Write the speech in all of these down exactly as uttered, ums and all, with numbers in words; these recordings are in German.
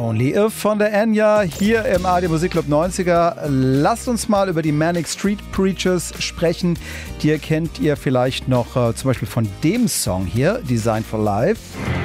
Only If von der Enya hier im A R D Musikclub neunziger. Lasst uns mal über die Manic Street Preachers sprechen. Die kennt ihr vielleicht noch äh, zum Beispiel von dem Song hier, Designed for Life.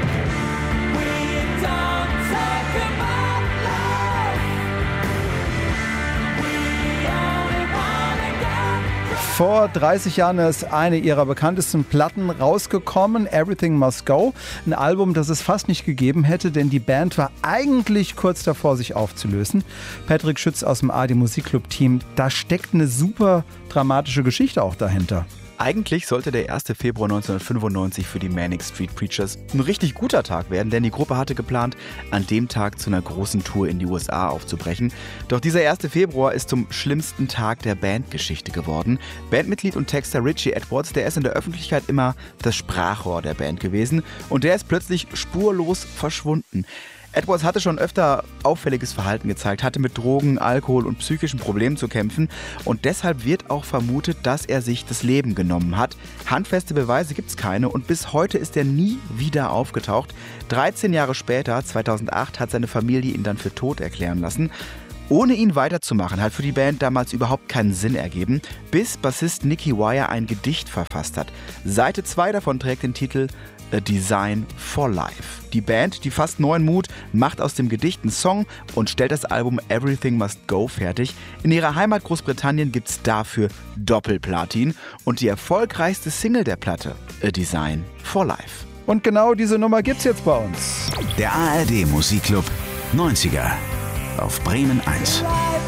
Vor dreißig Jahren ist eine ihrer bekanntesten Platten rausgekommen, Everything Must Go. Ein Album, das es fast nicht gegeben hätte, denn die Band war eigentlich kurz davor, sich aufzulösen. Patrick Schütz aus dem A R D Musikclub-Team, da steckt eine super dramatische Geschichte auch dahinter. Eigentlich sollte der erste Februar neunzehnhundertfünfundneunzig für die Manic Street Preachers ein richtig guter Tag werden, denn die Gruppe hatte geplant, an dem Tag zu einer großen Tour in die U S A aufzubrechen. Doch dieser erste Februar ist zum schlimmsten Tag der Bandgeschichte geworden. Bandmitglied und Texter Richie Edwards, der ist in der Öffentlichkeit immer das Sprachrohr der Band gewesen und der ist plötzlich spurlos verschwunden. Edwards hatte schon öfter auffälliges Verhalten gezeigt, hatte mit Drogen, Alkohol und psychischen Problemen zu kämpfen und deshalb wird auch vermutet, dass er sich das Leben genommen hat. Handfeste Beweise gibt es keine und bis heute ist er nie wieder aufgetaucht. dreizehn Jahre später, zweitausendacht, hat seine Familie ihn dann für tot erklären lassen. Ohne ihn weiterzumachen, hat für die Band damals überhaupt keinen Sinn ergeben, bis Bassist Nicky Wire ein Gedicht verfasst hat. Seite zwei davon trägt den Titel A Design for Life. Die Band, die fasst neuen Mut, macht aus dem Gedicht einen Song und stellt das Album Everything Must Go fertig. In ihrer Heimat Großbritannien gibt's dafür Doppelplatin und die erfolgreichste Single der Platte, A Design for Life. Und genau diese Nummer gibt's jetzt bei uns. Der A R D Musikclub neunziger auf Bremen eins.